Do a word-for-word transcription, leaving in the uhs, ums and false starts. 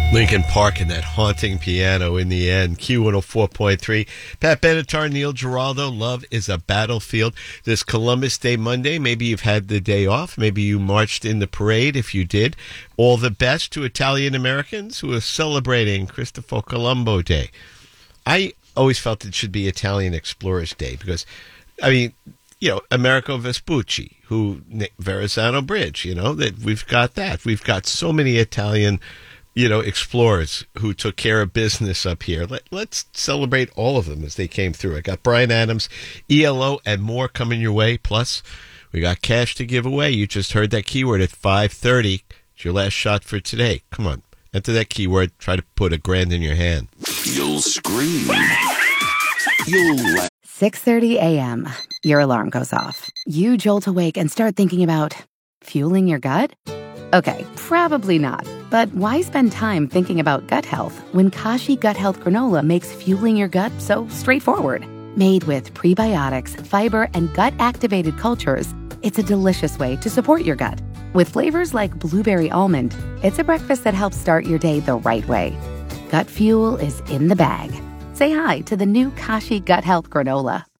Lincoln Park and that haunting piano in the end. Q one oh four point three. Pat Benatar, Neil Giraldo. Love is a battlefield. This Columbus Day Monday, maybe you've had the day off. Maybe you marched in the parade. If you did, all the best to Italian Americans who are celebrating Cristoforo Colombo Day. I always felt it should be Italian Explorers Day because, I mean, you know, Americo Vespucci, who, Verrazano Bridge, you know, that we've got that. We've got so many Italian you know, explorers who took care of business up here. Let, let's celebrate all of them as they came through. I got Bryan Adams, E L O, and more coming your way. Plus, we got cash to give away. You just heard that keyword at five thirty. It's your last shot for today. Come on, enter that keyword. Try to put a grand in your hand. You'll scream. You'll laugh. six thirty a.m. Your alarm goes off. You jolt awake and start thinking about fueling your gut? Okay, probably not. But why spend time thinking about gut health when Kashi Gut Health Granola makes fueling your gut so straightforward? Made with prebiotics, fiber, and gut-activated cultures, it's a delicious way to support your gut. With flavors like blueberry almond, it's a breakfast that helps start your day the right way. Gut fuel is in the bag. Say hi to the new Kashi Gut Health Granola.